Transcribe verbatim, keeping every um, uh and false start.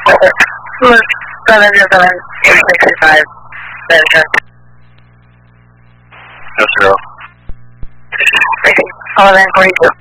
seven seven eight six five. Yes, zero. eleven forty-two.